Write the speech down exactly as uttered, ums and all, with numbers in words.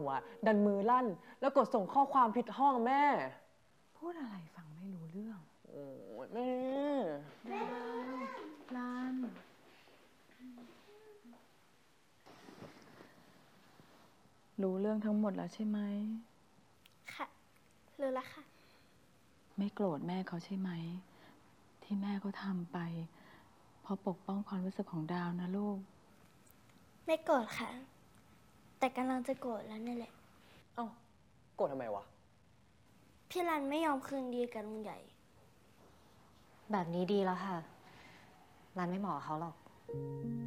อะดันมือลั่น แล้วกดส่งข้อความผิดห้องแม่พูดอะไรฟังไม่รู้เรื่องโอ้ยแม่ดาวลันรู้เรื่องทั้งหมดแล้วใช่ไหมค่ะรู้แล้วค่ะไม่โกรธแม่เขาใช่ไหม ที่แม่เขาทำไปเพราะปกป้องความรู้สึกของดาวนะลูกไม่โกรธค่ะ แต่กำลังจะโกรธแล้วนี่แหละเอ้าโกรธทำไมวะพี่รันไม่ยอมคืนดีกับลุงใหญ่แบบนี้ดีแล้วค่ะรันไม่เหมาะกับเขาหรอก